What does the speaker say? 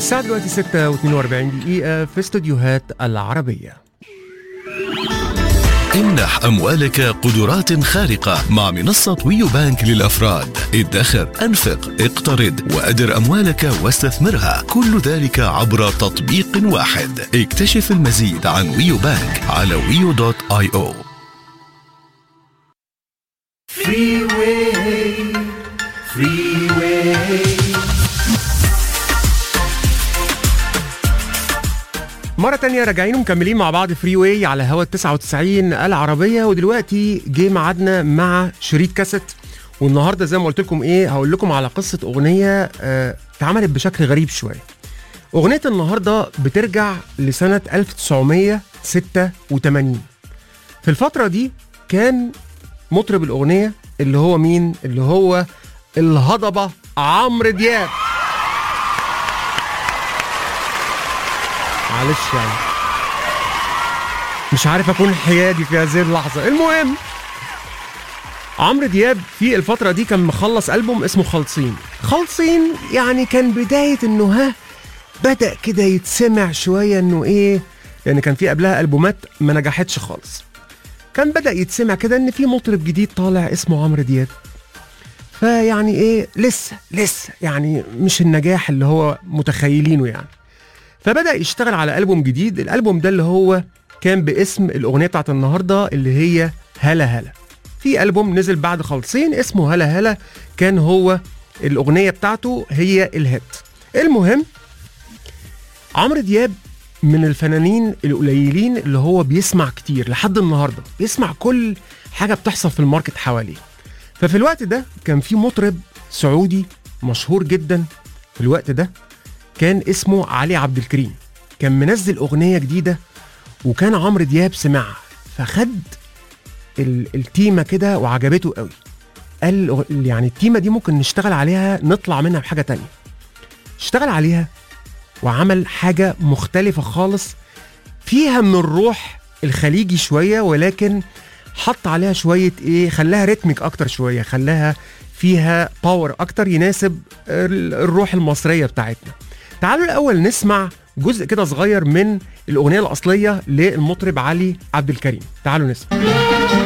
الساعة دلوقتي 6:42 دقيقة في استوديوهات العربية. امنح أموالك قدرات خارقة مع منصة ويو بانك للأفراد. ادخر، أنفق، اقترض وأدر أموالك واستثمرها، كل ذلك عبر تطبيق واحد. اكتشف المزيد عن ويو بانك على wiyo.io. مرة تانية راجعين ومكملين مع بعض فري واي على هوا 99 العربية. ودلوقتي جه ميعادنا مع شريط كاسيت. والنهارده زي ما قلت لكم هقول لكم على قصة أغنية اتعملت بشكل غريب شوية. أغنية النهارده بترجع لسنة 1986. في الفترة دي كان مطرب الأغنية اللي هو مين؟ اللي هو الهضبة عمرو دياب. معلش يعني مش عارف اكون حيادي في هذه اللحظه. المهم عمرو دياب في الفتره دي كان مخلص ألبوم اسمه خالصين. يعني كان بدايه انه بدأ كده يتسمع شويه انه يعني كان في قبلها ألبومات ما نجحتش خالص. كان بدأ يتسمع كده ان في مطرب جديد طالع اسمه عمرو دياب. فيعني لسه يعني مش النجاح اللي هو متخيلينه يعني. فبدأ يشتغل على ألبوم جديد. الألبوم ده اللي هو كان باسم الأغنية بتاعت النهاردة اللي هي هلا. في ألبوم نزل بعد خالصين اسمه هلا، كان هو الأغنية بتاعته هي الهيت. المهم عمرو دياب من الفنانين القليلين اللي هو بيسمع كتير لحد النهاردة، بيسمع كل حاجة بتحصل في الماركت حواليه. ففي الوقت ده كان في مطرب سعودي مشهور جدا في الوقت ده كان اسمه علي عبد الكريم، كان منزل أغنية جديدة وكان عمرو دياب سمعها فخد التيمة كده وعجبته قوي. قال يعني التيمة دي ممكن نشتغل عليها، نطلع منها بحاجة تانية. اشتغل عليها وعمل حاجة مختلفة خالص فيها من الروح الخليجي شوية، ولكن حط عليها شوية خلاها ريتميك أكتر شوية، خلاها فيها باور أكتر يناسب الروح المصرية بتاعتنا. تعالوا الأول نسمع جزء كده صغير من الأغنية الأصلية للمطرب علي عبد الكريم. تعالوا نسمع.